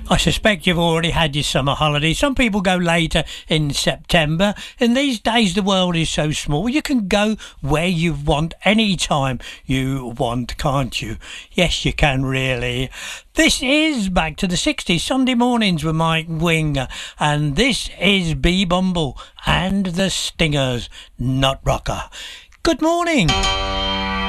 I suspect you've already had your summer holiday. Some people go later in September. In these days, the world is so small. You can go where you want, any time you want, can't you? Yes, you can, really. This is Back to the 60s, Sunday mornings with Mike Wing. And this is B Bumble and the Stingers, Nut Rocker. Good morning.